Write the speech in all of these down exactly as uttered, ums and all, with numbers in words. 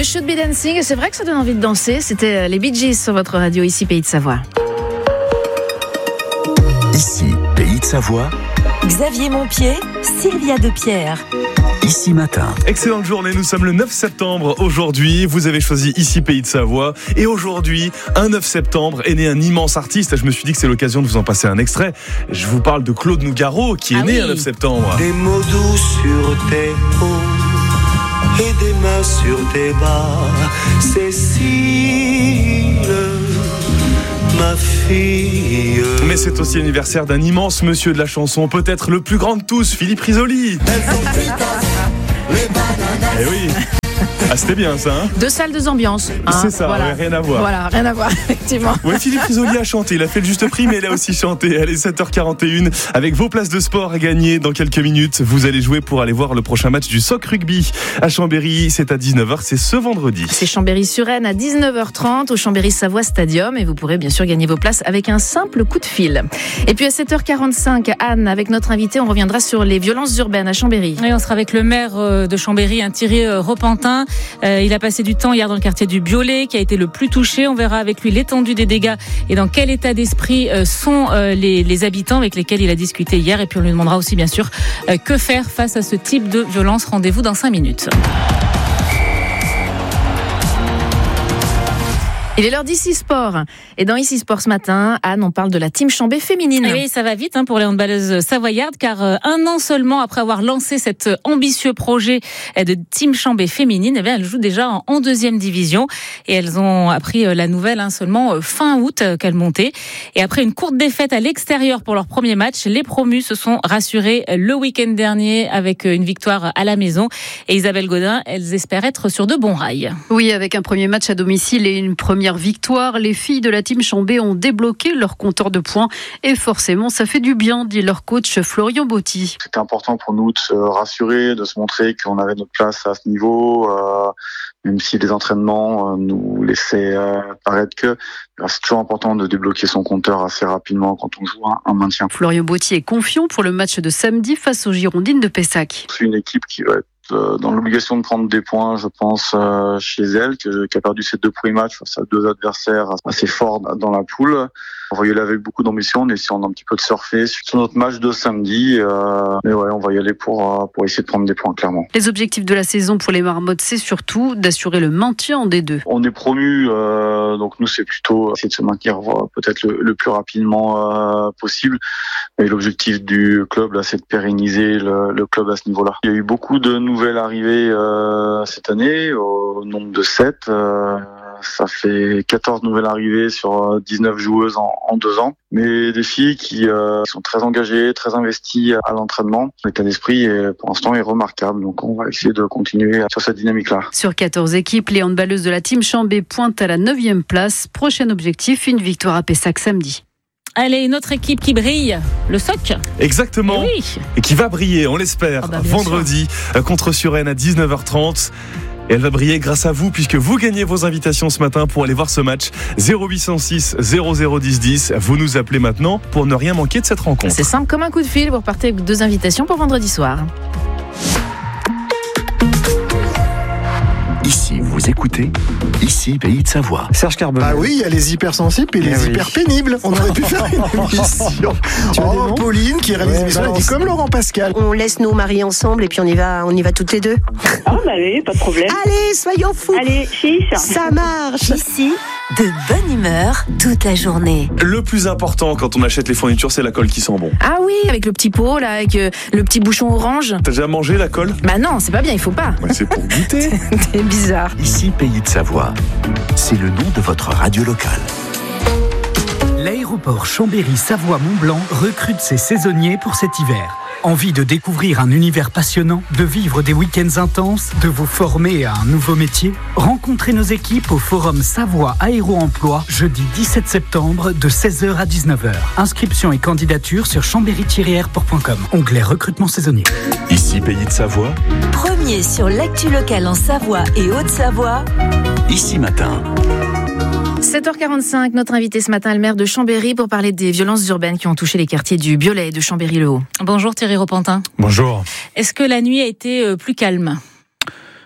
Should Be Dancing, c'est vrai que ça donne envie de danser. C'était les Bee Gees sur votre radio, ici Pays de Savoie. Ici Pays de Savoie. Xavier Montpied, Sylvia Depierre. Ici Matin. Excellente journée, nous sommes le neuf septembre aujourd'hui. Vous avez choisi Ici Pays de Savoie. Et aujourd'hui, un neuf septembre, est né un immense artiste. Je me suis dit que c'est l'occasion de vous en passer un extrait. Je vous parle de Claude Nougaro, qui est ah né oui. un neuf septembre. Des mots doux sur tes hauts et des mains sur tes bas, Cécile, ma fille. Mais c'est aussi l'anniversaire d'un immense monsieur de la chanson, peut-être le plus grand de tous, Philippe Risoli. Eh oui. Ah, c'était bien ça, hein. Deux salles, deux ambiances. Hein, c'est ça, voilà. Ouais, rien à voir. Voilà, rien à voir, effectivement. Ouais, Philippe Risoli a chanté, il a fait le juste prix, mais il a aussi chanté. Allez, sept heures quarante et une, avec vos places de sport à gagner dans quelques minutes. Vous allez jouer pour aller voir le prochain match du Soc Rugby à Chambéry. C'est à dix-neuf heures, c'est ce vendredi. C'est Chambéry-sur-Aisne à dix-neuf heures trente au Chambéry-Savoie Stadium. Et vous pourrez bien sûr gagner vos places avec un simple coup de fil. Et puis à sept heures quarante-cinq, Anne, avec notre invité, on reviendra sur les violences urbaines à Chambéry. Et on sera avec le maire de Chambéry, Thierry Repentin. Euh, il a passé du temps hier dans le quartier du Biolay, qui a été le plus touché. On verra avec lui l'étendue des dégâts et dans quel état d'esprit sont les, les habitants avec lesquels il a discuté hier. Et puis on lui demandera aussi bien sûr que faire face à ce type de violence. Rendez-vous dans cinq minutes. Il est l'heure d'Ici Sport. Et dans Ici Sport ce matin, Anne, on parle de la Team Chambé féminine. Et oui, ça va vite hein, pour les handballeuses savoyardes, car euh, un an seulement après avoir lancé cet ambitieux projet de Team Chambé féminine, eh bien, elles jouent déjà en, en deuxième division. Et elles ont appris euh, la nouvelle hein, seulement euh, fin août euh, qu'elles montaient. Et après une courte défaite à l'extérieur pour leur premier match, les promus se sont rassurées le week-end dernier avec une victoire à la maison. Et Isabelle Godin, elles espèrent être sur de bons rails. Oui, avec un premier match à domicile et une première victoire, les filles de la Team Chambé ont débloqué leur compteur de points et forcément ça fait du bien, dit leur coach Florian Botti. C'était important pour nous de se rassurer, de se montrer qu'on avait notre place à ce niveau, euh, même si les entraînements euh, nous laissaient euh, paraître que c'est toujours important de débloquer son compteur assez rapidement quand on joue un, un maintien. Florian Botti est confiant pour le match de samedi face aux Girondines de Pessac. C'est une équipe qui va être dans l'obligation de prendre des points, je pense, euh, chez elle, que, qui a perdu ses deux premiers matchs face à deux adversaires assez forts dans la poule. On va y aller avec beaucoup d'ambition, on essaie un petit peu de surfer sur notre match de samedi. Euh, mais ouais, on va y aller pour, pour essayer de prendre des points, clairement. Les objectifs de la saison pour les Marmottes, c'est surtout d'assurer le maintien en D deux. On est promu, euh, donc nous, c'est plutôt essayer de se maintenir peut-être le, le plus rapidement euh, possible. Et l'objectif du club, là, c'est de pérenniser le, le club à ce niveau-là. Il y a eu beaucoup de nouvelles arrivées euh, cette année, au nombre de sept. Euh, ça fait quatorze nouvelles arrivées sur dix-neuf joueuses en, en deux ans. Mais des filles qui euh, sont très engagées, très investies à l'entraînement. L'état d'esprit, est, pour l'instant, est remarquable. Donc, on va essayer de continuer sur cette dynamique-là. Sur quatorze équipes, les handballeuses de la Team Chambé pointent à la neuvième place. Prochain objectif, une victoire à Pessac samedi. Allez, une autre équipe qui brille, le Soc. Exactement. Et oui. Et qui va briller, on l'espère, ah bah, vendredi sûr. contre Suresnes à dix-neuf heures trente. Et elle va briller grâce à vous, puisque vous gagnez vos invitations ce matin pour aller voir ce match. zéro huit cent six zéro zéro dix dix. Vous nous appelez maintenant pour ne rien manquer de cette rencontre. C'est simple comme un coup de fil. Vous repartez avec deux invitations pour vendredi soir. Ici, vous écoutez Ici, Pays de Savoie. Serge Carbonel. Ah oui, il y a les hypersensibles et les oui. hyper pénibles. On aurait pu faire une émission. Oh, Pauline qui réalise l'émission, elle dit comme Laurent Pascal. On laisse nos maris ensemble et puis on y va, on y va toutes les deux. Ah bah allez, pas de problème. Allez, soyons fous. Allez, chiche. Ça marche. Ici, de bonne humeur toute la journée. Le plus important quand on achète les fournitures, c'est la colle qui sent bon. Ah oui, avec le petit pot là, avec euh, le petit bouchon orange. T'as déjà mangé la colle ? Bah non, c'est pas bien, il faut pas. Ouais, c'est pour goûter. C'est bizarre. Ici, Pays de Savoie. C'est le nom de votre radio locale. L'aéroport Chambéry-Savoie-Mont-Blanc recrute ses saisonniers pour cet hiver. Envie de découvrir un univers passionnant, de vivre des week-ends intenses, de vous former à un nouveau métier ? Rencontrez nos équipes au Forum Savoie Aéro Emploi, jeudi dix-sept septembre de seize heures à dix-neuf heures. Inscription et candidature sur chambéry tiret airport point com. Onglet recrutement saisonnier. Ici, Pays de Savoie. Premier sur l'actu locale en Savoie et Haute-Savoie. Ici Matin. sept heures quarante-cinq, notre invité ce matin, le maire de Chambéry, pour parler des violences urbaines qui ont touché les quartiers du Biolay et de Chambéry-le-Haut. Bonjour Thierry Repentin. Bonjour. Est-ce que la nuit a été plus calme ?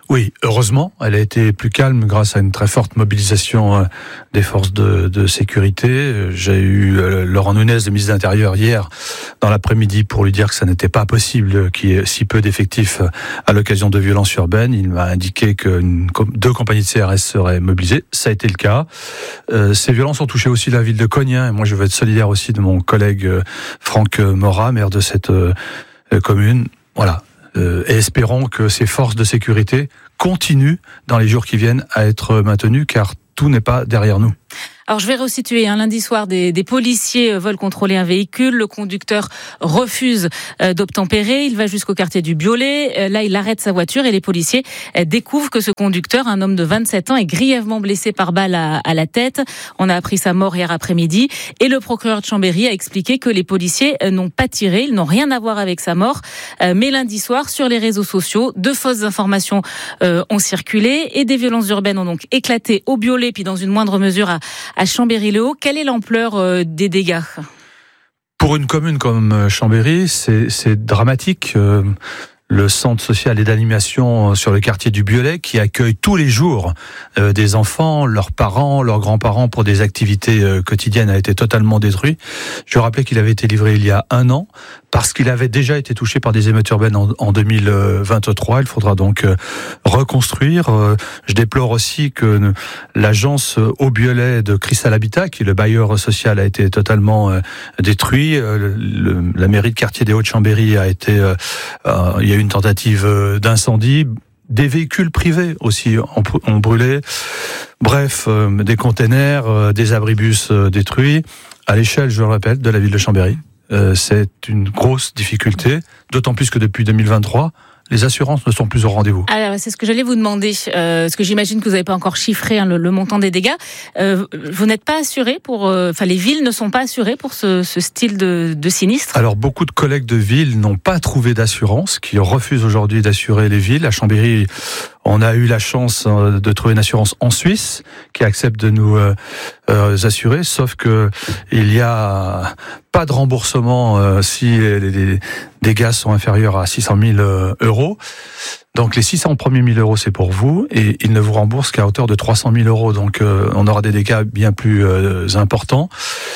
Oui, heureusement, elle a été plus calme grâce à une très forte mobilisation des forces de, de sécurité. J'ai eu Laurent Nunez, le ministre de l'Intérieur, hier dans l'après-midi pour lui dire que ça n'était pas possible qu'il y ait si peu d'effectifs à l'occasion de violences urbaines. Il m'a indiqué que une, deux compagnies de C R S seraient mobilisées. Ça a été le cas. Euh, ces violences ont touché aussi la ville de Cognin. Et moi, je veux être solidaire aussi de mon collègue Franck Morat, maire de cette euh, commune. Voilà. Euh, et espérons que ces forces de sécurité continuent dans les jours qui viennent à être maintenues, car tout n'est pas derrière nous. Alors je vais resituer, un lundi soir, des, des policiers veulent contrôler un véhicule, le conducteur refuse euh, d'obtempérer, il va jusqu'au quartier du Biolay, euh, là il arrête sa voiture et les policiers euh, découvrent que ce conducteur, un homme de vingt-sept ans, est grièvement blessé par balle à, à la tête. On a appris sa mort hier après-midi et le procureur de Chambéry a expliqué que les policiers euh, n'ont pas tiré, ils n'ont rien à voir avec sa mort, euh, mais lundi soir, sur les réseaux sociaux, de fausses informations euh, ont circulé et des violences urbaines ont donc éclaté au Biolay, puis dans une moindre mesure à à Chambéry-le-Haut. Quelle est l'ampleur euh, des dégâts ? Pour une commune comme Chambéry, c'est, c'est dramatique. Euh, le centre social et d'animation sur le quartier du Biolay, qui accueille tous les jours euh, des enfants, leurs parents, leurs grands-parents pour des activités euh, quotidiennes, a été totalement détruit. Je rappelais qu'il avait été livré il y a un an, parce qu'il avait déjà été touché par des émeutes urbaines en, en deux mille vingt-trois. Il faudra donc euh, reconstruire. Euh, je déplore aussi que l'agence au Biolay de Cristal Habitat, qui est le bailleur social, a été totalement euh, détruit. Euh, le, le, la mairie de quartier des Hauts-de-Chambéry a été... Euh, euh, il y a eu une tentative d'incendie. Des véhicules privés aussi ont, ont brûlé. Bref, euh, des containers, euh, des abribus euh, détruits. À l'échelle, je le répète, de la ville de Chambéry. Euh, c'est une grosse difficulté, d'autant plus que depuis deux mille vingt-trois, les assurances ne sont plus au rendez-vous. Alors, c'est ce que j'allais vous demander, euh, parce que j'imagine que vous n'avez pas encore chiffré hein, le, le montant des dégâts. Euh, vous n'êtes pas assuré pour, enfin, euh, les villes ne sont pas assurées pour ce, ce style de, de sinistre. Alors, beaucoup de collègues de villes n'ont pas trouvé d'assurance, qui refusent aujourd'hui d'assurer les villes. À Chambéry, on a eu la chance de trouver une assurance en Suisse qui accepte de nous euh, euh, assurer, sauf que il y a pas de remboursement euh, si les, les dégâts sont inférieurs à six cent mille euros. Donc les six cents premiers mille euros, c'est pour vous, et ils ne vous remboursent qu'à hauteur de trois cent mille euros. Donc euh, on aura des dégâts bien plus euh, importants.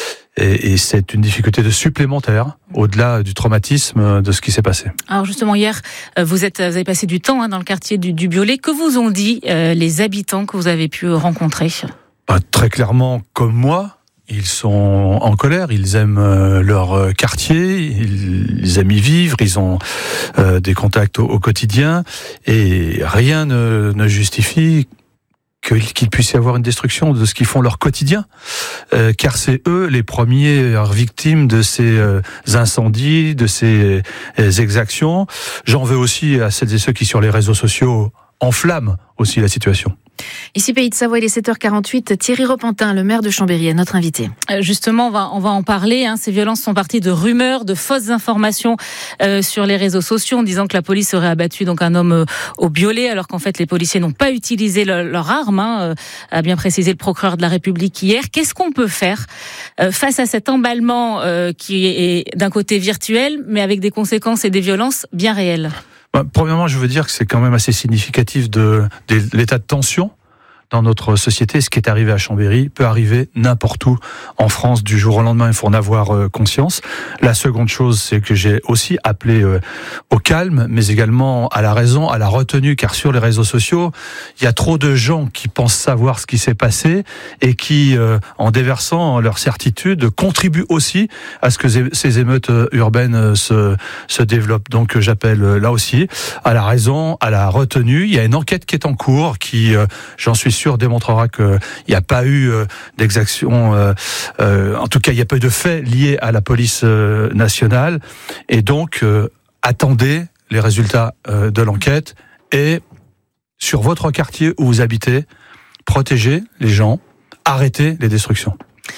Et, et c'est une difficulté de supplémentaire au-delà du traumatisme de ce qui s'est passé. Alors justement hier, vous êtes, vous avez passé du temps hein, dans le quartier du, du Biolay. Que vous ont dit euh, les habitants que vous avez pu rencontrer ? Bah, très clairement, comme moi, ils sont en colère. Ils aiment euh, leur quartier, ils, ils aiment y vivre. Ils ont euh, des contacts au, au quotidien, et rien ne, ne justifie qu'il puisse y avoir une destruction de ce qu'ils font leur quotidien, euh, car c'est eux les premières victimes de ces euh, incendies, de ces euh, exactions. J'en veux aussi à celles et ceux qui, sur les réseaux sociaux, enflamment aussi la situation. Ici Pays de Savoie, il est sept heures quarante-huit. Thierry Repentin, le maire de Chambéry, est notre invité. Justement, on va, on va en parler. Hein. Ces violences sont parties de rumeurs, de fausses informations euh, sur les réseaux sociaux, en disant que la police aurait abattu donc un homme euh, au Biolay, alors qu'en fait les policiers n'ont pas utilisé le, leur arme, hein, euh, a bien précisé le procureur de la République hier. Qu'est-ce qu'on peut faire euh, face à cet emballement euh, qui est d'un côté virtuel, mais avec des conséquences et des violences bien réelles ? Bah, premièrement, je veux dire que c'est quand même assez significatif de, de l'état de tension dans notre société. Ce qui est arrivé à Chambéry peut arriver n'importe où en France du jour au lendemain. Il faut en avoir euh, conscience. La seconde chose, c'est que j'ai aussi appelé euh, au calme, mais également à la raison, à la retenue, car sur les réseaux sociaux, il y a trop de gens qui pensent savoir ce qui s'est passé et qui, euh, en déversant leur certitude, contribuent aussi à ce que ces émeutes urbaines se, se développent. Donc j'appelle là aussi à la raison, à la retenue. Il y a une enquête qui est en cours qui, euh, j'en suis sûr, démontrera qu'il n'y a pas eu euh, d'exaction, euh, euh, en tout cas il n'y a pas eu de faits liés à la police euh, nationale, et donc euh, attendez les résultats euh, de l'enquête, et sur votre quartier où vous habitez, protégez les gens, arrêtez les destructions.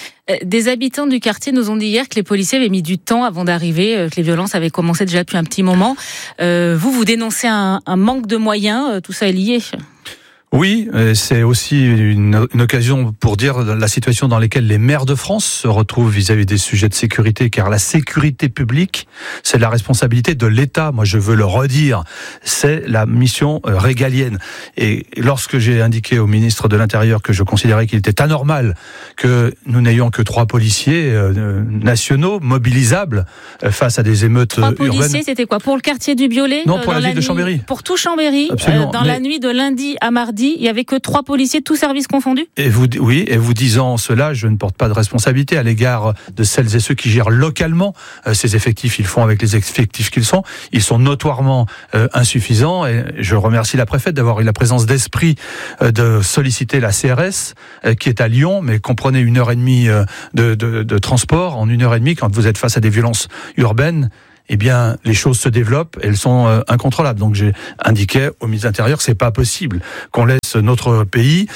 Des habitants du quartier nous ont dit hier que les policiers avaient mis du temps avant d'arriver, que les violences avaient commencé déjà depuis un petit moment. Euh, vous, vous dénoncez un, un manque de moyens, tout ça est lié ? Oui, c'est aussi une, une occasion pour dire la situation dans laquelle les maires de France se retrouvent vis-à-vis des sujets de sécurité, car la sécurité publique, c'est la responsabilité de l'État. Moi, je veux le redire, c'est la mission régalienne. Et lorsque j'ai indiqué au ministre de l'Intérieur que je considérais qu'il était anormal que nous n'ayons que trois policiers euh, nationaux mobilisables face à des émeutes trois urbaines. Trois policiers, c'était quoi? Pour le quartier du Biolay? Non, pour euh, la ville la de nuit, Chambéry. Pour tout Chambéry, Absolument. Euh, dans Mais... la nuit de lundi à mardi, il y avait que trois policiers, tous services confondus. Et vous, oui, et vous disant cela, je ne porte pas de responsabilité à l'égard de celles et ceux qui gèrent localement euh, ces effectifs. Ils font avec les effectifs qu'ils sont. Ils sont notoirement euh, insuffisants. Et je remercie la préfète d'avoir eu la présence d'esprit euh, de solliciter la C R S euh, qui est à Lyon, mais comprenez une heure et demie euh, de, de, de transport en une heure et demie quand vous êtes face à des violences urbaines. Eh bien, les choses se développent, elles sont euh, incontrôlables. Donc, j'ai indiqué au ministre de l'Intérieur que c'est pas possible qu'on laisse notre pays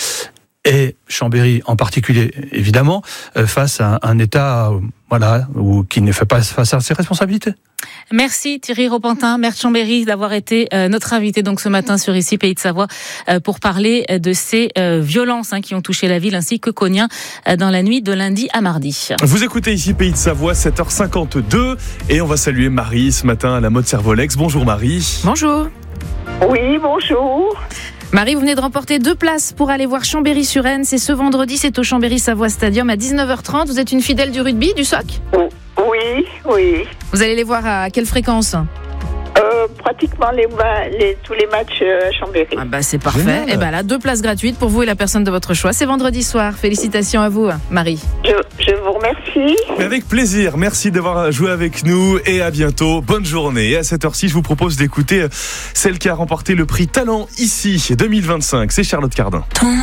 et Chambéry en particulier, évidemment, euh, face à un État, euh, voilà, où, qui ne fait pas face à ses responsabilités. Merci Thierry Repentin, maire de Chambéry, d'avoir été euh, notre invité donc ce matin sur Ici Pays de Savoie euh, pour parler de ces euh, violences hein, qui ont touché la ville ainsi que Cognin euh, dans la nuit de lundi à mardi. Vous écoutez Ici Pays de Savoie, sept heures cinquante-deux, et on va saluer Marie ce matin à la mode Servolex. Bonjour Marie. Bonjour. Oui, bonjour. Marie, vous venez de remporter deux places pour aller voir Chambéry-sur-Aisne. C'est ce vendredi, c'est au Chambéry-Savoie Stadium à dix-neuf heures trente. Vous êtes une fidèle du rugby, du soc ? Oui, oui. Vous allez les voir à quelle fréquence ? euh, Pratiquement les, les, tous les matchs à Chambéry. Ah bah c'est parfait. Et ben là, deux places gratuites pour vous et la personne de votre choix. C'est vendredi soir. Félicitations à vous, Marie. Je, je vous remercie. Avec plaisir. Merci d'avoir joué avec nous et à bientôt. Bonne journée. Et à cette heure-ci, je vous propose d'écouter celle qui a remporté le prix Talent Ici deux mille vingt-cinq. C'est Charlotte Cardin.